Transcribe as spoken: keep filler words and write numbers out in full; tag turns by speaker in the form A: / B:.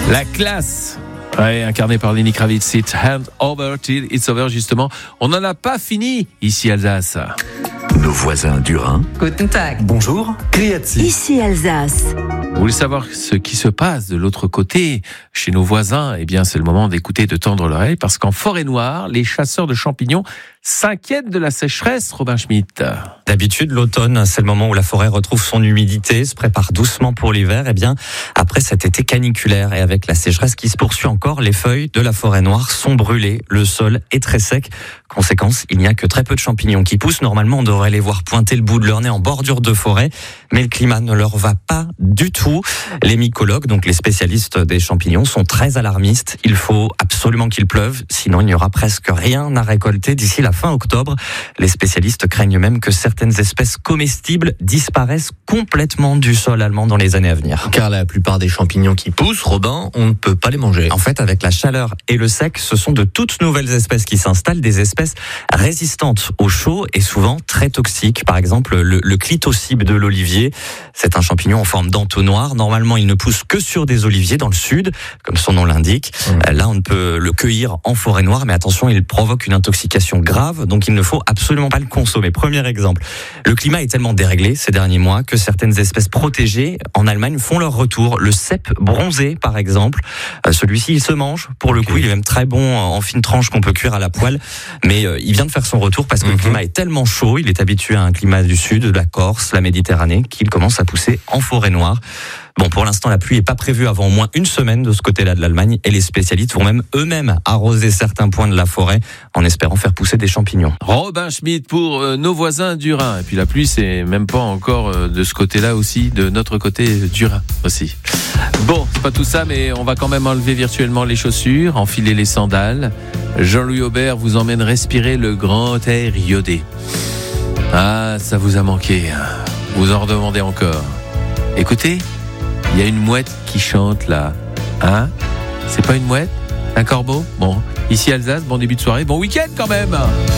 A: La classe, ouais, incarnée par Lenny Kravitz, It's Hand Over Till It's Over, justement. On n'en a pas fini ici, Alsace.
B: Nos voisins du Rhin.
C: Guten Tag.
D: Bonjour, Criati.
E: Ici Alsace.
A: Vous voulez savoir ce qui se passe de l'autre côté, chez nos voisins? Eh bien, c'est le moment d'écouter, de tendre l'oreille, parce qu'en Forêt-Noire, les chasseurs de champignons s'inquiètent de la sécheresse, Robin Schmitt.
F: D'habitude, l'automne, c'est le moment où la forêt retrouve son humidité, se prépare doucement pour l'hiver. Eh bien, après cet été caniculaire et avec la sécheresse qui se poursuit encore, les feuilles de la forêt noire sont brûlées. Le sol est très sec. Conséquence, il n'y a que très peu de champignons qui poussent. Normalement, on devrait les voir pointer le bout de leur nez en bordure de forêt, mais le climat ne leur va pas du tout. Les mycologues, donc les spécialistes des champignons, sont très alarmistes. Il faut absolument qu'il pleuve, sinon il n'y aura presque rien à récolter d'ici la fin octobre. Les spécialistes craignent même que certaines espèces comestibles disparaissent complètement du sol allemand dans les années à venir.
D: Car la plupart des champignons qui poussent, Robin, on ne peut pas les manger.
F: En fait, avec la chaleur et le sec, ce sont de toutes nouvelles espèces qui s'installent, des espèces résistantes au chaud et souvent très toxiques. Par exemple, le, le clitocybe de l'olivier, c'est un champignon en forme d'entonnoir. Normalement, il ne pousse que sur des oliviers dans le sud, comme son nom l'indique. Mmh. Là, on ne peut le cueillir en forêt noire, mais attention, il provoque une intoxication grave, donc il ne faut absolument pas le consommer. Premier exemple. Le climat est tellement déréglé ces derniers mois que certaines espèces protégées en Allemagne font leur retour. Le cèpe bronzé, par exemple, euh, celui-ci, il se mange. Pour le okay. coup, il est même très bon en fine tranche qu'on peut cuire à la poêle. Mais euh, il vient de faire son retour parce que mm-hmm. le climat est tellement chaud, il est habitué à un climat du sud, de la Corse, la Méditerranée, qu'il commence à pousser en forêt noire. Bon, pour l'instant, la pluie n'est pas prévue avant au moins une semaine de ce côté-là de l'Allemagne et les spécialistes vont même eux-mêmes arroser certains points de la forêt en espérant faire pousser des champignons.
A: Robin Schmitt pour euh, nos voisins du Rhin. Et puis la pluie, c'est même pas encore euh, de ce côté-là aussi, de notre côté du Rhin aussi. Bon, c'est pas tout ça, mais on va quand même enlever virtuellement les chaussures, enfiler les sandales. Jean-Louis Aubert vous emmène respirer le grand air iodé. Ah, ça vous a manqué. Vous en redemandez encore. Écoutez. Il y a une mouette qui chante là. Hein ? C'est pas une mouette ? Un corbeau ? Bon, ici Alsace, bon début de soirée, bon week-end quand même !